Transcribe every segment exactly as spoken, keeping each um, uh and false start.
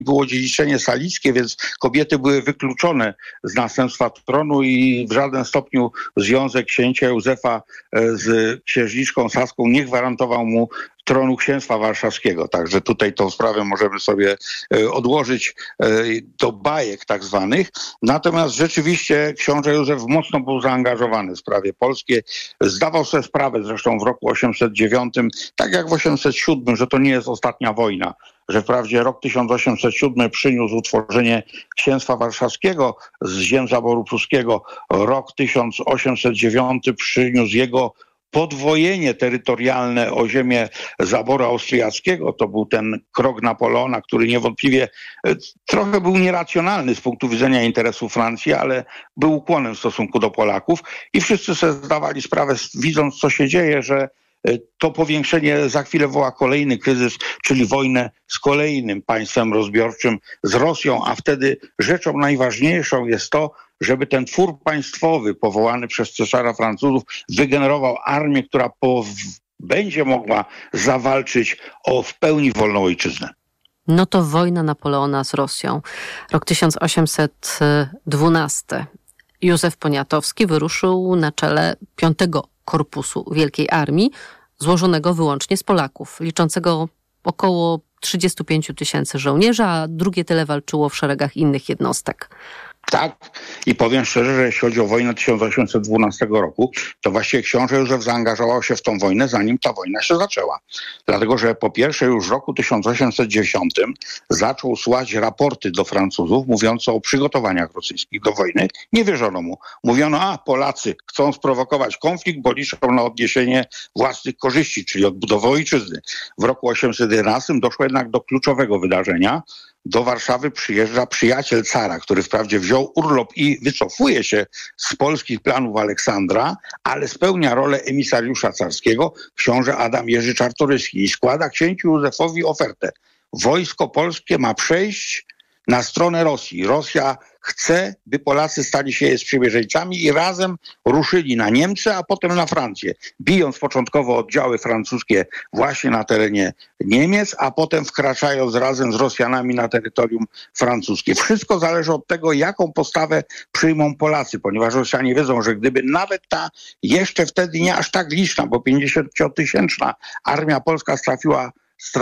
było dziedziczenie salickie, więc kobiety były wykluczone z następstwa tronu i w żaden stopniu związek księcia Józefa z księżniczką saską nie gwarantował mu tronu księstwa warszawskiego. Także tutaj tą sprawę możemy sobie odłożyć do bajek tak zwanych. Natomiast rzeczywiście książę Józef mocno był zaangażowany w sprawie polskie. Zdawał sobie sprawę zresztą w roku osiemset dziewiątym, tak jak w osiemset siódmym, że to nie jest ostatnia wojna. Że wprawdzie rok tysiąc osiemset siódmy przyniósł utworzenie księstwa warszawskiego z ziem zaboru pruskiego. Rok tysiąc osiemset dziewiąty przyniósł jego podwojenie terytorialne o ziemię zaboru austriackiego. To był ten krok Napoleona, który niewątpliwie trochę był nieracjonalny z punktu widzenia interesów Francji, ale był ukłonem w stosunku do Polaków i wszyscy sobie zdawali sprawę, widząc co się dzieje, że to powiększenie za chwilę woła kolejny kryzys, czyli wojnę z kolejnym państwem rozbiorczym, z Rosją, a wtedy rzeczą najważniejszą jest to, żeby ten twór państwowy powołany przez cesara Francuzów wygenerował armię, która po, będzie mogła zawalczyć o w pełni wolną ojczyznę. No to wojna Napoleona z Rosją. Rok tysiąc osiemset dwunasty. Józef Poniatowski wyruszył na czele piątego Korpusu Wielkiej Armii, złożonego wyłącznie z Polaków, liczącego około trzydziestu pięciu tysięcy żołnierzy, a drugie tyle walczyło w szeregach innych jednostek. Tak, i powiem szczerze, że jeśli chodzi o wojnę tysiąc osiemset dwunastego roku, to właściwie książę Józef zaangażował się w tą wojnę, zanim ta wojna się zaczęła. Dlatego, że po pierwsze już w roku tysiąc osiemset dziesiątym zaczął słać raporty do Francuzów mówiące o przygotowaniach rosyjskich do wojny. Nie wierzono mu. Mówiono, a Polacy chcą sprowokować konflikt, bo liczą na odniesienie własnych korzyści, czyli odbudowę ojczyzny. W roku osiemset jedenastym doszło jednak do kluczowego wydarzenia. Do Warszawy przyjeżdża przyjaciel cara, który wprawdzie wziął urlop i wycofuje się z polskich planów Aleksandra, ale spełnia rolę emisariusza carskiego, książę Adam Jerzy Czartoryski, i składa księciu Józefowi ofertę. Wojsko polskie ma przejść na stronę Rosji. Rosja chce, by Polacy stali się jej sprzymierzeńcami i razem ruszyli na Niemcy, a potem na Francję, bijąc początkowo oddziały francuskie właśnie na terenie Niemiec, a potem wkraczając razem z Rosjanami na terytorium francuskie. Wszystko zależy od tego, jaką postawę przyjmą Polacy, ponieważ Rosjanie wiedzą, że gdyby nawet ta jeszcze wtedy nie aż tak liczna, bo pięćdziesięciotysięczna armia polska strafiła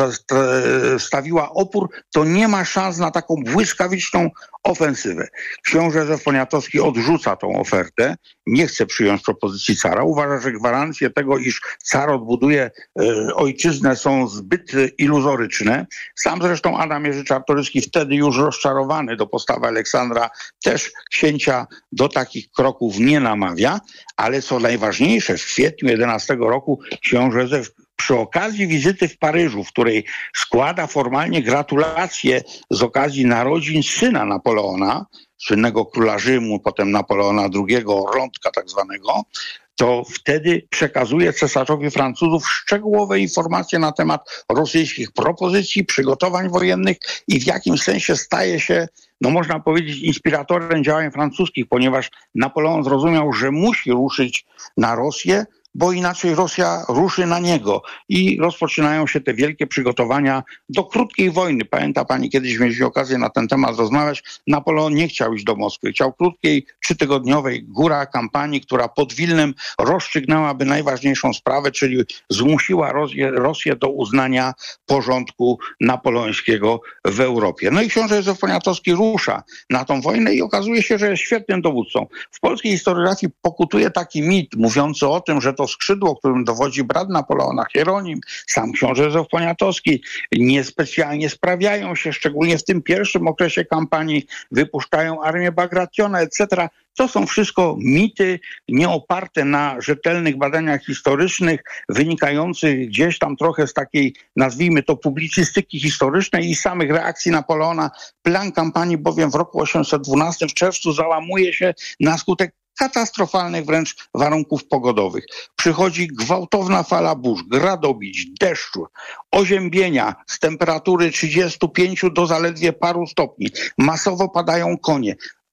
stawiła opór, to nie ma szans na taką błyskawiczną ofensywę. Książę Józef Poniatowski odrzuca tą ofertę, nie chce przyjąć propozycji cara. Uważa, że gwarancje tego, iż car odbuduje e, ojczyznę, są zbyt iluzoryczne. Sam zresztą Adam Jerzy Czartoryski, wtedy już rozczarowany do postawy Aleksandra, też księcia do takich kroków nie namawia, ale co najważniejsze, w kwietniu jedenastego roku książę Józef przy okazji wizyty w Paryżu, w której składa formalnie gratulacje z okazji narodzin syna Napoleona, słynnego króla Rzymu, potem Napoleona drugiego, Orlątka tak zwanego, to wtedy przekazuje cesarzowi Francuzów szczegółowe informacje na temat rosyjskich propozycji, przygotowań wojennych i w jakim sensie staje się, no można powiedzieć, inspiratorem działań francuskich, ponieważ Napoleon zrozumiał, że musi ruszyć na Rosję, bo inaczej Rosja ruszy na niego i rozpoczynają się te wielkie przygotowania do krótkiej wojny. Pamięta pani, kiedyś mieliśmy okazję na ten temat rozmawiać, Napoleon nie chciał iść do Moskwy, chciał krótkiej, trzytygodniowej góra kampanii, która pod Wilnem rozstrzygnęłaby najważniejszą sprawę, czyli zmusiła Rosję, Rosję do uznania porządku napoleońskiego w Europie. No i książę Józef Poniatowski rusza na tą wojnę i okazuje się, że jest świetnym dowódcą. W polskiej historiografii pokutuje taki mit mówiący o tym, że to skrzydło, którym dowodzi brat Napoleona, Hieronim, sam książę Józef Poniatowski, niespecjalnie sprawiają się, szczególnie w tym pierwszym okresie kampanii, wypuszczają armię Bagrationa, et cetera. To są wszystko mity nieoparte na rzetelnych badaniach historycznych, wynikających gdzieś tam trochę z takiej, nazwijmy to, publicystyki historycznej i samych reakcji Napoleona. Plan kampanii bowiem w roku osiemset dwunastym w czerwcu załamuje się na skutek katastrofalnych wręcz warunków pogodowych. Przychodzi gwałtowna fala burz, gradobić, deszczu, oziębienia z temperatury trzydziestu pięciu do zaledwie paru stopni. Masowo padają konie.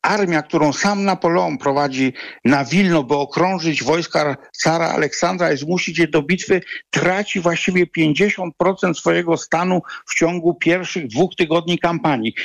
armia, którą sam Napoleon prowadzi na Wilno, by okrążyć wojska cara Aleksandra i zmusić je do bitwy, traci właściwie pięćdziesiąt procent swojego stanu w ciągu pierwszych dwóch tygodni kampanii.